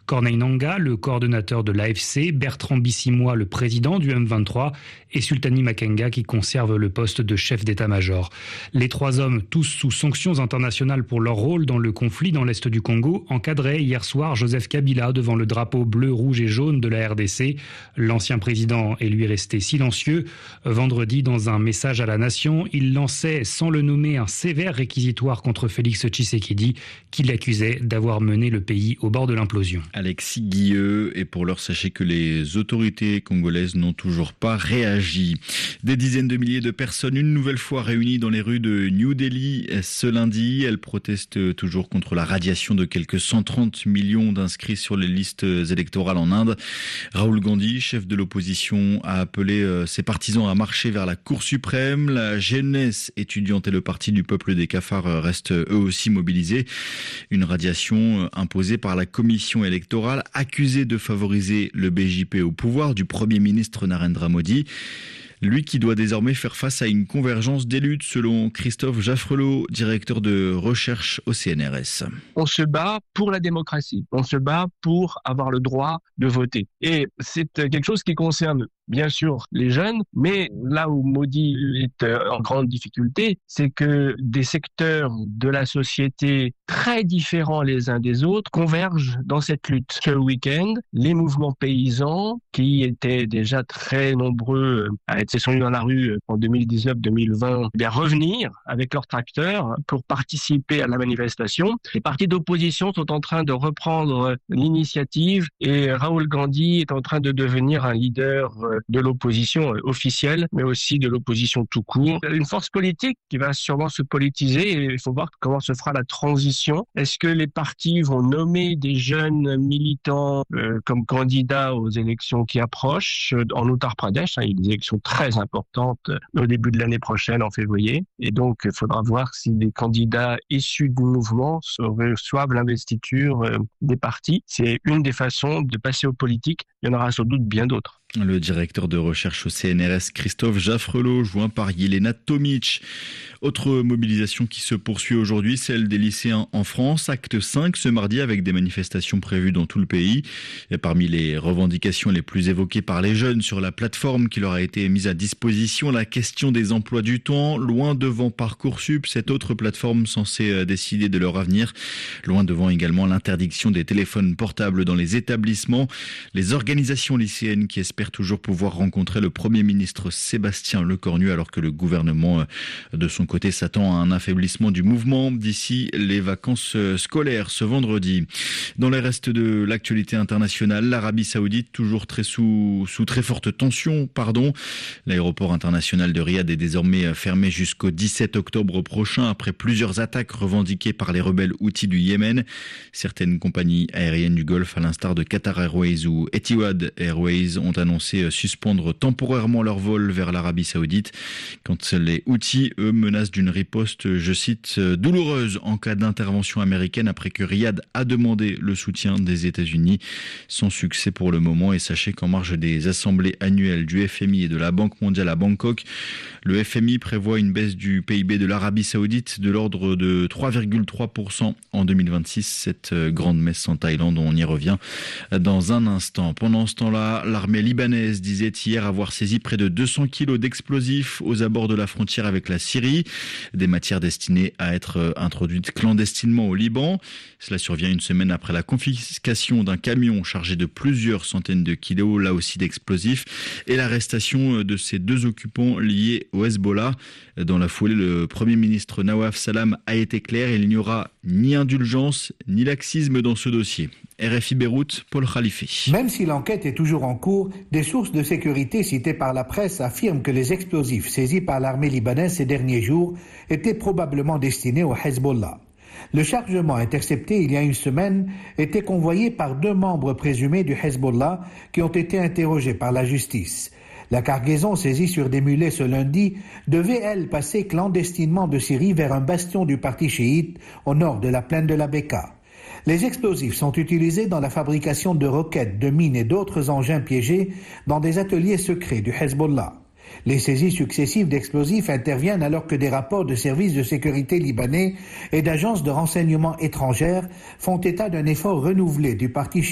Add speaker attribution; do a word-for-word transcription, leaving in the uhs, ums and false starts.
Speaker 1: Corneille Nangaa, le coordonnateur de l'A F C, Bertrand Bissimois, le président du M vingt-trois et Sultani Makenga qui conserve le poste de chef d'état-major. Les trois hommes, tous sous sanctions internationales pour leur rôle dans le conflit dans l'Est du Congo, encadraient hier soir Joseph Kabila devant le drapeau bleu, rouge et jaune de la R D C. L'ancien président est lui resté silencieux. Vendredi, dans un message à la nation, il lançait, sans le nommer, un sévère réquisitoire contre Félix Tshisekedi, qui l'accusait d'avoir mené le pays au bord de l'implosion.
Speaker 2: Alexis Guilleux, et pour l'heure, sachez que les autorités congolaises n'ont toujours pas réagi. Des dizaines de milliers de personnes, une nouvelle fois réunies dans les rues de New Delhi ce lundi. Elles protestent toujours contre la radiation de quelques cent trente millions d'inscrits sur les listes électorales en Inde. Rahul Gandhi, chef de l'opposition, a appelé ses partisans à marcher vers la Cour suprême. La jeunesse étudiante et le parti du peuple des cafards restent eux aussi mobilisés. Une radiation imposée par la commission électorale, accusée de favoriser le B J P au pouvoir du Premier ministre Narendra Modi. Lui qui doit désormais faire face à une convergence des luttes, selon Christophe Jaffrelot, directeur de recherche au C N R S.
Speaker 3: On se bat pour la démocratie, on se bat pour avoir le droit de voter. Et c'est quelque chose qui concerne bien sûr les jeunes, mais là où Modi est en grande difficulté, c'est que des secteurs de la société très différents les uns des autres convergent dans cette lutte. Ce week-end, les mouvements paysans, qui étaient déjà très nombreux à être descendus dans la rue en deux mille dix-neuf deux mille vingt, eh bien revenir avec leurs tracteurs pour participer à la manifestation. Les partis d'opposition sont en train de reprendre l'initiative et Rahul Gandhi est en train de devenir un leader de l'opposition officielle, mais aussi de l'opposition tout court. Une force politique qui va sûrement se politiser et il faut voir comment se fera la transition. Est-ce que les partis vont nommer des jeunes militants euh, comme candidats aux élections qui approchent en Uttar Pradesh? Hein, il y a des élections très importantes au début de l'année prochaine, en février. Et donc, il faudra voir si des candidats issus du mouvement reçoivent l'investiture euh, des partis. C'est une des façons de passer aux politiques. Il y en aura sans doute bien d'autres.
Speaker 2: Le directeur de recherche au C N R S, Christophe Jaffrelot, joint par Yelena Tomic. Autre mobilisation qui se poursuit aujourd'hui, celle des lycéens en France. Acte cinq ce mardi avec des manifestations prévues dans tout le pays. Et parmi les revendications les plus évoquées par les jeunes sur la plateforme qui leur a été mise à disposition, la question des emplois du temps, loin devant Parcoursup, cette autre plateforme censée décider de leur avenir. Loin devant également l'interdiction des téléphones portables dans les établissements. Les organisations lycéennes qui espèrent toujours pouvoir rencontrer le Premier ministre Sébastien Lecornu alors que le gouvernement de son côté s'attend à un affaiblissement du mouvement d'ici les vacances scolaires ce vendredi. Dans les restes de l'actualité internationale, l'Arabie Saoudite toujours très sous, sous très forte tension, pardon. L'aéroport international de Riyad est désormais fermé jusqu'au dix-sept octobre prochain après plusieurs attaques revendiquées par les rebelles houthis du Yémen. Certaines compagnies aériennes du Golfe, à l'instar de Qatar Airways ou Etihad Airways, ont annoncé suspendre temporairement leur vol vers l'Arabie Saoudite. Quand les Houthis, eux, menacent d'une riposte, je cite, douloureuse en cas d'intervention américaine après que Riyad a demandé le soutien des États-Unis. Sans succès pour le moment, et sachez qu'en marge des assemblées annuelles du F M I et de la Banque mondiale à Bangkok, le F M I prévoit une baisse du P I B de l'Arabie Saoudite de l'ordre de trois virgule trois pour cent en deux mille vingt-six. Cette grande messe en Thaïlande, on y revient dans un instant. Pendant ce temps-là, l'armée libanaise disait hier avoir saisi près de deux cents kilos d'explosifs aux abords de la frontière avec la Syrie. Des matières destinées à être introduites clandestinement au Liban. Cela survient une semaine après la confiscation d'un camion chargé de plusieurs centaines de kilos, là aussi d'explosifs, et l'arrestation de ces deux occupants liés au Hezbollah. Dans la foulée, le Premier ministre Nawaf Salam a été clair, il n'y aura ni indulgence ni laxisme dans ce dossier. R F I Beyrouth, Paul Khalifi.
Speaker 4: Même si l'enquête est toujours en cours, des sources de sécurité citées par la presse affirment que les explosifs saisis par l'armée libanaise ces derniers jours étaient probablement destinés au Hezbollah. Le chargement intercepté il y a une semaine était convoyé par deux membres présumés du Hezbollah qui ont été interrogés par la justice. La cargaison saisie sur des mulets ce lundi devait, elle, passer clandestinement de Syrie vers un bastion du parti chiite au nord de la plaine de la Bekaa. Les explosifs sont utilisés dans la fabrication de roquettes, de mines et d'autres engins piégés dans des ateliers secrets du Hezbollah. Les saisies successives d'explosifs interviennent alors que des rapports de services de sécurité libanais et d'agences de renseignement étrangères font état d'un effort renouvelé du parti chiite